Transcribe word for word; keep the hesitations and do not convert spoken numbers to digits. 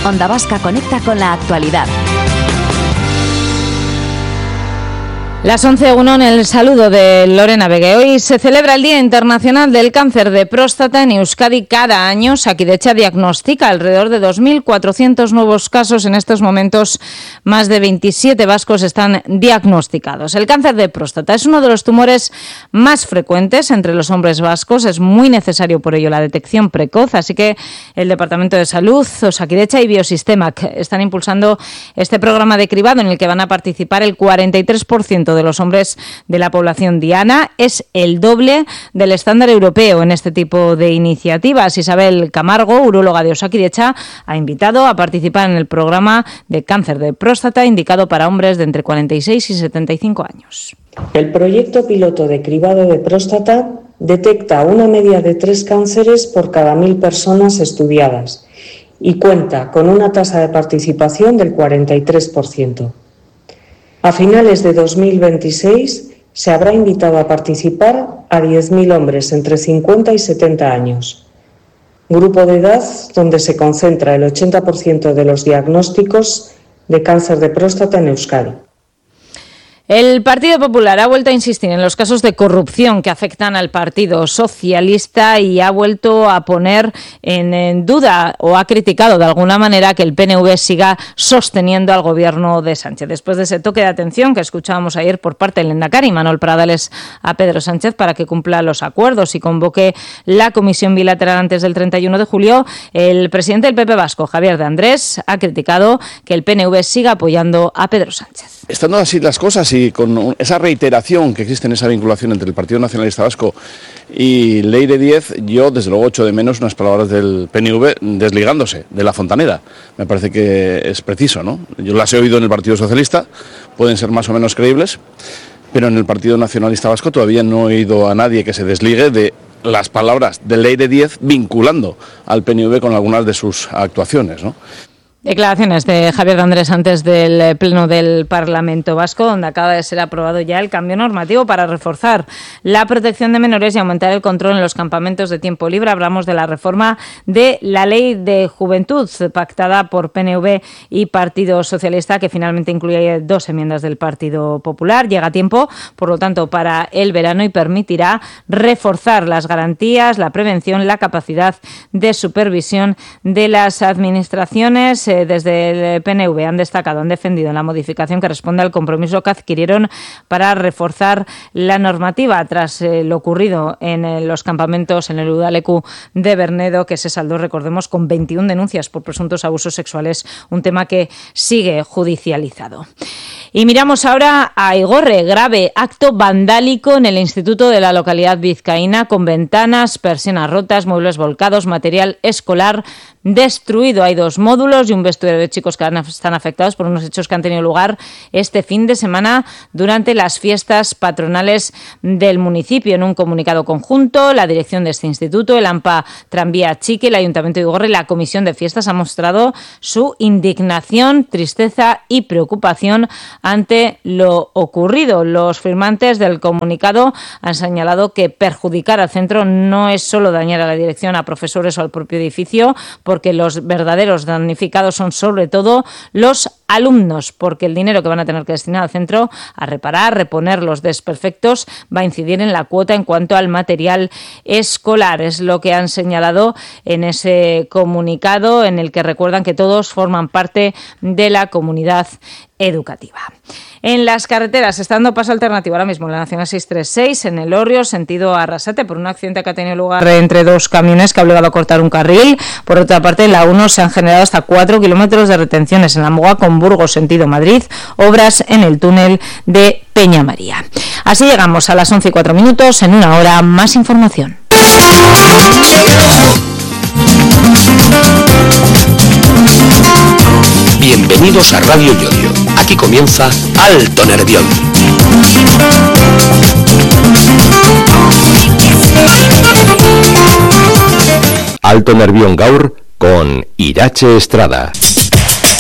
Onda Vasca conecta con la actualidad. Las once uno en el saludo de Lorena Vegue. Hoy se celebra el Día Internacional del Cáncer de Próstata en Euskadi. Cada año Osakidetza diagnostica alrededor de dos mil cuatrocientos nuevos casos. En estos momentos más de veintisiete vascos están diagnosticados. El cáncer de próstata es uno de los tumores más frecuentes entre los hombres vascos. Es muy necesario por ello la detección precoz, así que el Departamento de Salud, Osakidetza y Biosistemac están impulsando este programa de cribado en el que van a participar el cuarenta y tres por ciento de los hombres de la población diana. Es el doble del estándar europeo en este tipo de iniciativas. Isabel Camargo, uróloga de Osakidetza, ha invitado a participar en el programa de cáncer de próstata indicado para hombres de entre cuarenta y seis y setenta y cinco años. El proyecto piloto de cribado de próstata detecta una media de tres cánceres por cada mil personas estudiadas y cuenta con una tasa de participación del cuarenta y tres por ciento. A finales de dos mil veintiséis se habrá invitado a participar a diez mil hombres entre cincuenta y setenta años, grupo de edad donde se concentra el ochenta por ciento de los diagnósticos de cáncer de próstata en Euskadi. El Partido Popular ha vuelto a insistir en los casos de corrupción que afectan al Partido Socialista y ha vuelto a poner en, en duda o ha criticado de alguna manera que el P N V siga sosteniendo al gobierno de Sánchez. Después de ese toque de atención que escuchábamos ayer por parte del Lehendakari Manuel Pradales a Pedro Sánchez para que cumpla los acuerdos y convoque la comisión bilateral antes del treinta y uno de julio, el presidente del P P vasco, Javier de Andrés, ha criticado que el P N V siga apoyando a Pedro Sánchez. Estando así las cosas y con esa reiteración que existe en esa vinculación entre el Partido Nacionalista Vasco y Ley de diez, yo desde luego echo de menos unas palabras del P N V desligándose de la Fontaneda. Me parece que es preciso, ¿no? Yo las he oído en el Partido Socialista, pueden ser más o menos creíbles, pero en el Partido Nacionalista Vasco todavía no he oído a nadie que se desligue de las palabras de Ley de diez vinculando al P N V con algunas de sus actuaciones, ¿no? Declaraciones de Javier de Andrés antes del Pleno del Parlamento Vasco, donde acaba de ser aprobado ya el cambio normativo para reforzar la protección de menores y aumentar el control en los campamentos de tiempo libre. Hablamos de la reforma de la Ley de Juventud, pactada por P N V y Partido Socialista, que finalmente incluye dos enmiendas del Partido Popular. Llega a tiempo, por lo tanto, para el verano y permitirá reforzar las garantías, la prevención, la capacidad de supervisión de las administraciones. Desde el P N V han destacado, han defendido la modificación que responde al compromiso que adquirieron para reforzar la normativa tras eh, lo ocurrido en eh, los campamentos en el Udaleku de Bernedo, que se saldó, recordemos, con veintiuna denuncias por presuntos abusos sexuales, un tema que sigue judicializado. Y miramos ahora a Igorre, grave acto vandálico en el instituto de la localidad vizcaína, con ventanas, persianas rotas, muebles volcados, material escolar destruido. Hay dos módulos y un vestuario de chicos que están afectados por unos hechos que han tenido lugar este fin de semana durante las fiestas patronales del municipio. En un comunicado conjunto, la dirección de este instituto, el AMPA Tranvía Chique, el Ayuntamiento de Igorre y la Comisión de Fiestas han mostrado su indignación, tristeza y preocupación ante lo ocurrido. Los firmantes del comunicado han señalado que perjudicar al centro no es solo dañar a la dirección, a profesores o al propio edificio, porque los verdaderos damnificados son sobre todo los alumnos, porque el dinero que van a tener que destinar al centro a reparar, reponer los desperfectos, va a incidir en la cuota en cuanto al material escolar. Es lo que han señalado en ese comunicado, en el que recuerdan que todos forman parte de la comunidad educativa. En las carreteras, está dando paso alternativo ahora mismo la Nacional seiscientos treinta y seis en el Orrio, sentido Arrasate, por un accidente que ha tenido lugar entre dos camiones que ha obligado a cortar un carril. Por otra parte, en la uno se han generado hasta cuatro kilómetros de retenciones en la Moga con Burgos, sentido Madrid, obras en el túnel de Peña María. Así llegamos a las once y cuatro minutos. En una hora, más información. Bienvenidos a Radio Llodio. Aquí comienza Alto Nervión. Alto Nervión gaur con Irache Estrada.